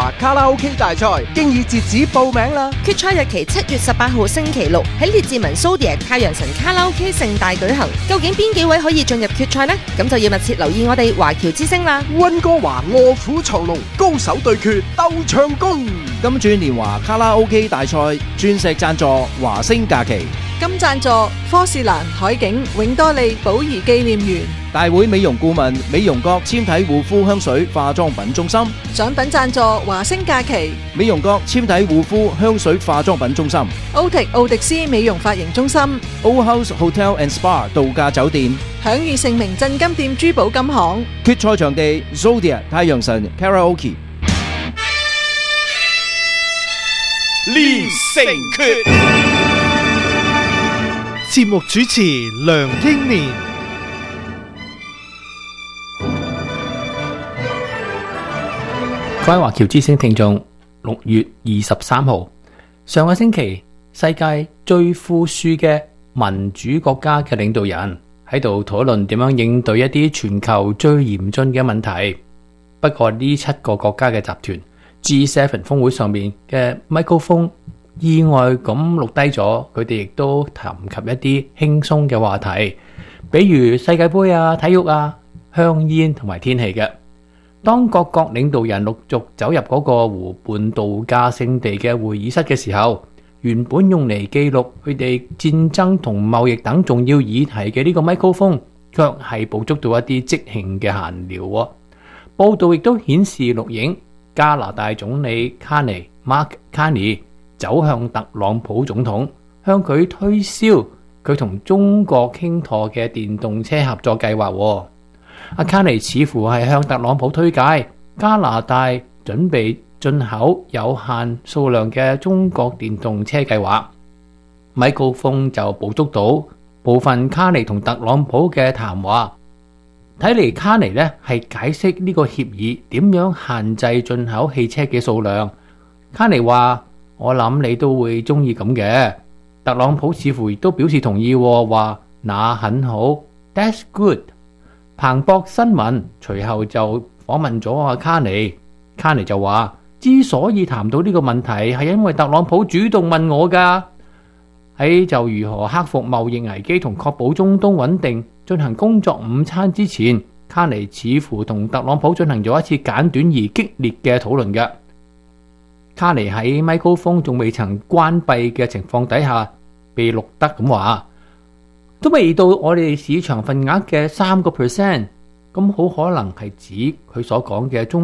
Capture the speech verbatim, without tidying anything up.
華卡拉 OK 大賽經已截止報名啦！ 決賽日期七月十八號星期六喺列治文 Zodiac 太陽神卡拉 OK 盛大舉行。究竟邊幾位可以進入決賽呢？咁就要密切留意我哋華僑之聲啦！ 溫哥華臥虎藏龍，高手對決鬥唱功。 金鑽年華卡拉 OK 大賽鑽石贊助華星假期， 金贊助科士蘭海景永多利寶儀紀念園， 大會美容顧問美容閣纖體護膚香水化妝品中心， 獎品贊助華星假期， 美容閣纖體護膚香水化妝品中心， 歐迪奧迪斯美容髮型中心， Old House Hotel and Spa 度假酒店， 享譽盛名鎮金店珠寶金行。 決賽場地 Zodiac 太陽神 Karaoke。 連城決， 節目主持梁英年。 各位華僑之聲聽眾，六月二十三號，上個星期，世界最富庶嘅民主國家嘅領導人喺度討論點樣應對一啲全球最嚴峻嘅問題。不過呢七個國家嘅集團 G 七 峰會上面嘅麥克風意外咁錄低咗，佢哋亦都談及一啲輕鬆嘅話題，比如世界盃啊、體育啊、香煙同埋天氣嘅。當各國領導人陸續走入嗰個湖畔度假勝地嘅會議室嘅時候，原本用嚟記錄佢哋戰爭同貿易等重要議題嘅呢個麥克風，卻係捕捉到一啲即興嘅閒聊喎。報道亦都顯示錄影加拿大總理卡尼 Mark Carney 走向特朗普總統，向佢推銷佢同中國傾妥嘅電動車合作計劃。阿卡尼似乎係向特朗普推介加拿大準備進口有限數量嘅中國電動車計劃。米高峰就捕捉到部分卡尼同特朗普嘅談話，睇嚟卡尼呢係解釋呢個協議點樣限制進口汽車嘅數量。卡尼話：我諗你都會中意咁嘅。特朗普似乎亦都表示同意，話那很好 ，That's good。彭博新聞隨後就訪問咗阿卡尼，卡尼就話：之所以談到呢個問題，係因為特朗普主動問我㗎。喺就如何克服貿易危機同確保中東穩定進行工作午餐之前，卡尼似乎同特朗普進行咗一次簡短而激烈嘅討論嘅。卡尼喺麥克風仲未曾關閉嘅情況底下被錄得咁話，都未到我哋市場份額嘅三個 percent，咁好可能係指佢所講嘅中